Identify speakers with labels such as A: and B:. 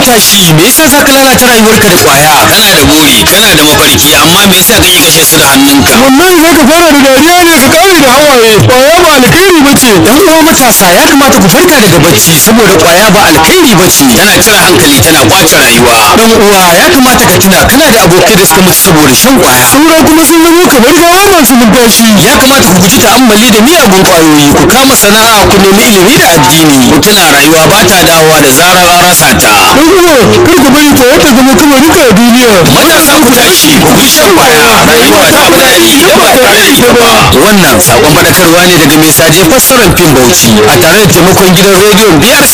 A: matashi, me yasa za ka lalata rayuwarka da kwaya?
B: Kana da buri, kana da mafarki, amma me yasa kake kashe su da hannunka?
C: Wallahi za ka fara da dariya ne ka kare da hawaye. Kwaya ba alkhairi ba ce.
A: Yan uwa matasa ya kamata ku farka daga bacci saboda kwaya ba alkhairi ba ce.
B: Tana cire hankali, tana kwace rayuwa.
A: Dan uwa ya kamata ka tuna kana da abokai da suka mutu saboda shan kwaya.
C: Sauran kuma sun zama kamar gawa masu numfashi.
A: Ya kamata ku guji ta'ammali da miyagun kwayoyi, ku kama sana'a, ku nemi ilimi da addini.
B: Ku tuna rayuwa ba ta dawowa da zarar an rasa ta.
C: Dan uwa kar ka bari kwaya ta zama kamar duka a duniya.
B: Matasa ku tashi, ku guji shan kwaya. Rayuwa ta fi daɗi idan ba tare da ita ba.
A: Wannan sakon faɗakarwa ne daga mai saje fassarar fim Bauchi a tare da taimakon gidan rediyon BRC